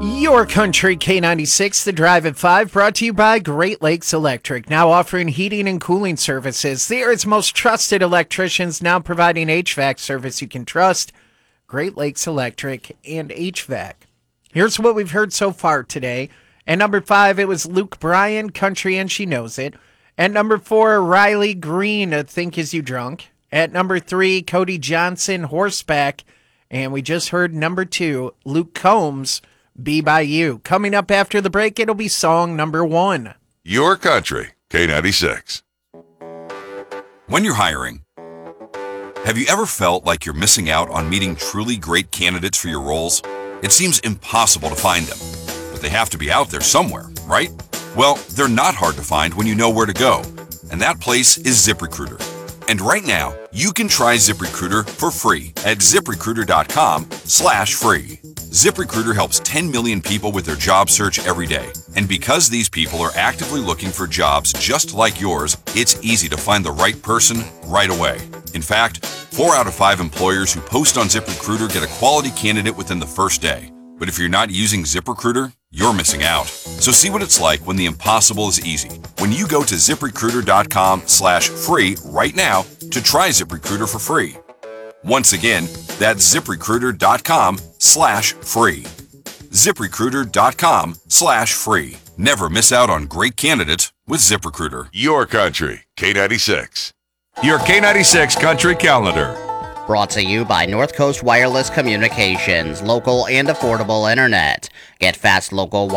Your Country K96, The Drive at 5, brought to you by Great Lakes Electric, now offering heating and cooling services. The area's most trusted electricians, now providing HVAC service you can trust. Great Lakes Electric and HVAC. Here's what we've heard so far today. At number 5, it was Luke Bryan, Country and She Knows It. At number 4, Riley Green, Think Is You Drunk. At number 3, Cody Johnson, Horseback. And we just heard number 2, Luke Combs, Be By You. Coming up after the break, it'll be song number 1. Your Country, K96. When you're hiring, have you ever felt like you're missing out on meeting truly great candidates for your roles? It seems impossible to find them, but they have to be out there somewhere, right? Well, they're not hard to find when you know where to go, and that place is ZipRecruiter. And right now, you can try ZipRecruiter for free at ZipRecruiter.com/free. ZipRecruiter helps 10 million people with their job search every day. And because these people are actively looking for jobs just like yours, it's easy to find the right person right away. In fact, 4 out of 5 employers who post on ZipRecruiter get a quality candidate within the first day. But if you're not using ZipRecruiter, you're missing out. So see what it's like when the impossible is easy. When you go to ZipRecruiter.com/free right now to try ZipRecruiter for free. Once again, that's ZipRecruiter.com/free. ZipRecruiter.com/free. Never miss out on great candidates with ZipRecruiter. Your Country, K96. Your K96 Country Calendar. Brought to you by North Coast Wireless Communications, local and affordable internet. Get fast local